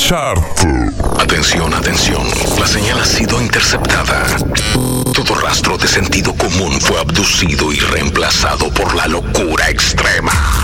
Chart. Atención, atención. La señal ha sido interceptada. Todo rastro de sentido común fue abducido y reemplazado por la locura extrema.